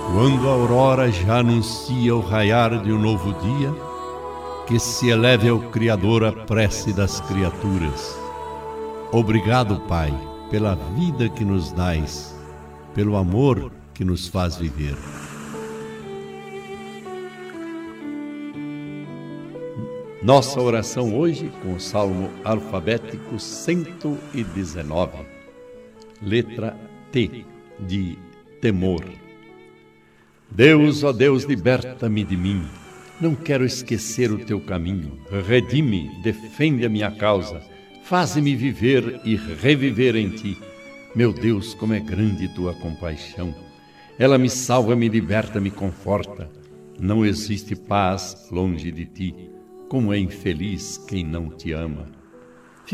Quando a aurora já anuncia o raiar de um novo dia, que se eleve ao Criador a prece das criaturas. Obrigado, Pai, pela vida que nos dais, pelo amor que nos faz viver. Nossa oração hoje com o Salmo alfabético 119, letra T, de temor. Deus, ó Deus, liberta-me de mim. Não quero esquecer o teu caminho. Redime, defende a minha causa. Faze-me viver e reviver em ti. Meu Deus, como é grande tua compaixão. Ela me salva, me liberta, me conforta. Não existe paz longe de ti. Como é infeliz quem não te ama.